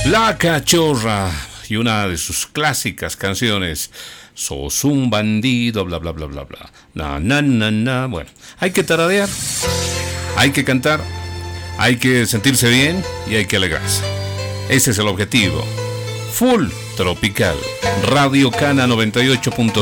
La Cachorra y una de sus clásicas canciones. Sos un bandido, bla bla bla bla bla. Na na na na. Bueno, hay que tararear, hay que cantar, hay que sentirse bien y hay que alegrarse. Ese es el objetivo. Full Tropical. Radio Cana 98.5.